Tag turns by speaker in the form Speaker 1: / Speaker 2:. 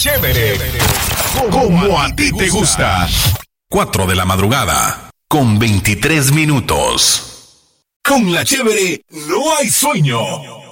Speaker 1: Chévere, como a ti te gusta. 4 de la madrugada, con 23 minutos. Con la Chévere no hay sueño.